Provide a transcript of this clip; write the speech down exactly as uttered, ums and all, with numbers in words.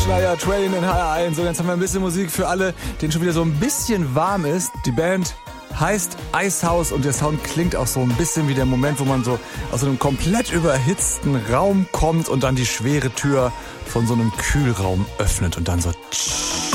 Schneider, Train in H R eins. Und jetzt haben wir ein bisschen Musik für alle, denen schon wieder so ein bisschen warm ist. Die Band heißt Icehouse und der Sound klingt auch so ein bisschen wie der Moment, wo man so aus so einem komplett überhitzten Raum kommt und dann die schwere Tür von so einem Kühlraum öffnet und dann so tsch